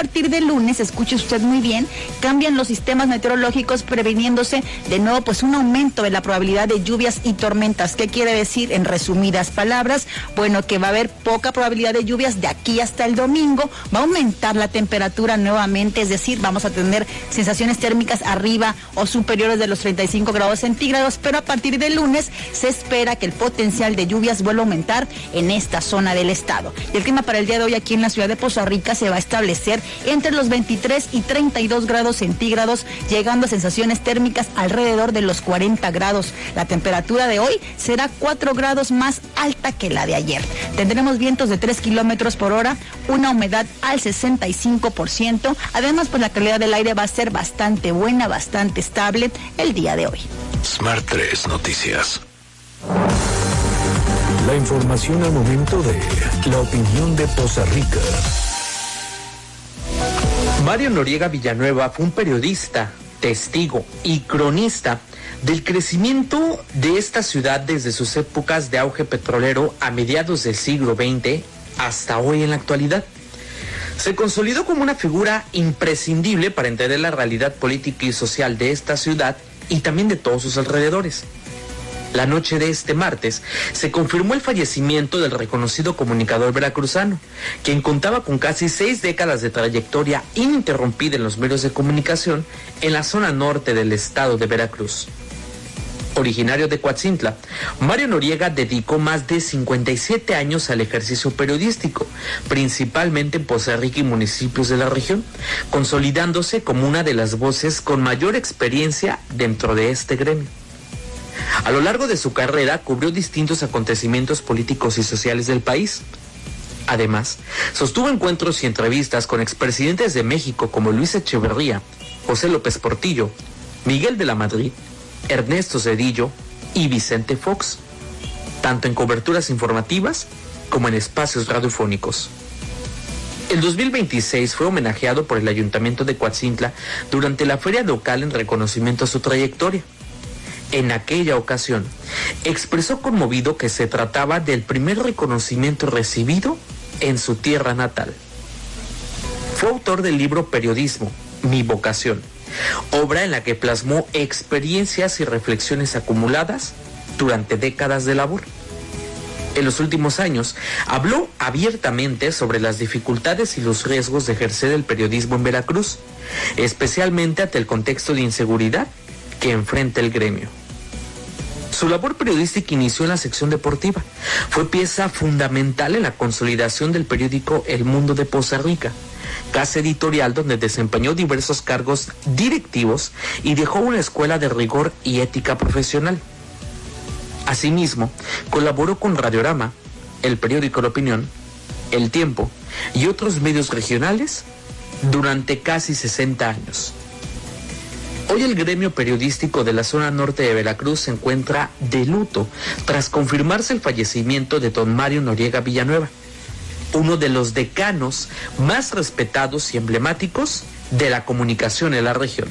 partir del lunes, escuche usted muy bien, cambian los sistemas meteorológicos previniéndose de nuevo pues un aumento de la probabilidad de lluvias y tormentas. ¿Qué quiere decir en resumidas palabras? Bueno, que va a haber poca probabilidad de lluvias de aquí hasta el domingo, va a aumentar la temperatura nuevamente, es decir, vamos a tener sensaciones térmicas arriba o superiores de los 35 grados centígrados, pero a partir del lunes se espera que el potencial de lluvias vuelva a aumentar en esta zona del estado. Y el clima para el día de hoy aquí en la ciudad de Poza Rica se va a establecer entre los 23 y 32 grados centígrados, llegando a sensaciones térmicas alrededor de los 40 grados. La temperatura de hoy será 4 grados más alta que la de ayer. Tendremos vientos de 3 kilómetros por hora, una humedad al 65%. Además, pues la calidad del aire va a ser bastante buena, bastante estable el día de hoy. Smart 3 Noticias. La información al momento de la opinión de Poza Rica. Mario Noriega Villanueva fue un periodista, testigo y cronista del crecimiento de esta ciudad desde sus épocas de auge petrolero a mediados del siglo XX hasta hoy en la actualidad. Se consolidó como una figura imprescindible para entender la realidad política y social de esta ciudad y también de todos sus alrededores. La noche de este martes se confirmó el fallecimiento del reconocido comunicador veracruzano, quien contaba con casi 6 décadas de trayectoria ininterrumpida en los medios de comunicación en la zona norte del estado de Veracruz. Originario de Coatzintla, Mario Noriega dedicó más de 57 años al ejercicio periodístico, principalmente en Poza Rica y municipios de la región, consolidándose como una de las voces con mayor experiencia dentro de este gremio. A lo largo de su carrera cubrió distintos acontecimientos políticos y sociales del país. Además, sostuvo encuentros y entrevistas con expresidentes de México como Luis Echeverría, José López Portillo, Miguel de la Madrid, Ernesto Zedillo y Vicente Fox, tanto en coberturas informativas como en espacios radiofónicos. En 2026 fue homenajeado por el Ayuntamiento de Coatzintla durante la feria local en reconocimiento a su trayectoria. En aquella ocasión, expresó conmovido que se trataba del primer reconocimiento recibido en su tierra natal. Fue autor del libro Periodismo, Mi Vocación, obra en la que plasmó experiencias y reflexiones acumuladas durante décadas de labor. En los últimos años, habló abiertamente sobre las dificultades y los riesgos de ejercer el periodismo en Veracruz, especialmente ante el contexto de inseguridad que enfrenta el gremio. Su labor periodística inició en la sección deportiva. Fue pieza fundamental en la consolidación del periódico El Mundo de Poza Rica, casa editorial donde desempeñó diversos cargos directivos y dejó una escuela de rigor y ética profesional. Asimismo, colaboró con Radiorama, el periódico La Opinión, El Tiempo y otros medios regionales durante casi 60 años. Hoy el gremio periodístico de la zona norte de Veracruz se encuentra de luto tras confirmarse el fallecimiento de don Mario Noriega Villanueva, uno de los decanos más respetados y emblemáticos de la comunicación en la región.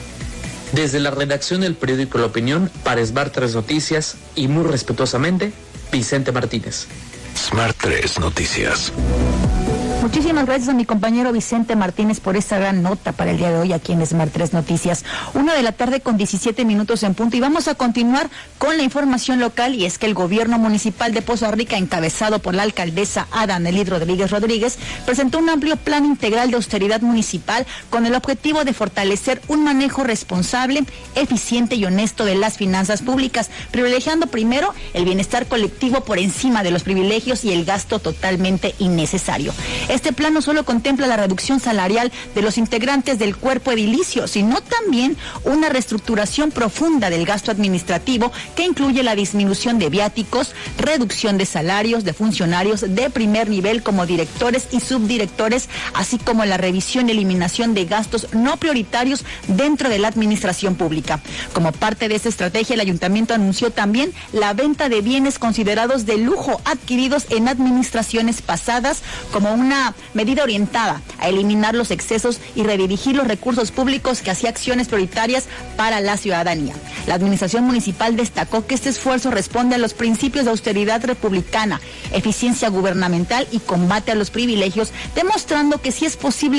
Desde la redacción del periódico La Opinión, para Smart 3 Noticias y muy respetuosamente, Vicente Martínez. Smart 3 Noticias. Muchísimas gracias a mi compañero Vicente Martínez por esta gran nota para el día de hoy aquí en Smart 3 Noticias. 1:00 con 17 minutos en punto y vamos a continuar con la información local, y es que el gobierno municipal de Poza Rica, encabezado por la alcaldesa Ada Nelly Rodríguez, presentó un amplio plan integral de austeridad municipal con el objetivo de fortalecer un manejo responsable, eficiente y honesto de las finanzas públicas, privilegiando primero el bienestar colectivo por encima de los privilegios y el gasto totalmente innecesario. Este plan no solo contempla la reducción salarial de los integrantes del cuerpo edilicio, sino también una reestructuración profunda del gasto administrativo que incluye la disminución de viáticos, reducción de salarios de funcionarios de primer nivel como directores y subdirectores, así como la revisión y eliminación de gastos no prioritarios dentro de la administración pública. Como parte de esta estrategia, el ayuntamiento anunció también la venta de bienes considerados de lujo adquiridos en administraciones pasadas como una medida orientada a eliminar los excesos y redirigir los recursos públicos hacia acciones prioritarias para la ciudadanía. La administración municipal destacó que este esfuerzo responde a los principios de austeridad republicana, eficiencia gubernamental y combate a los privilegios, demostrando que sí es posible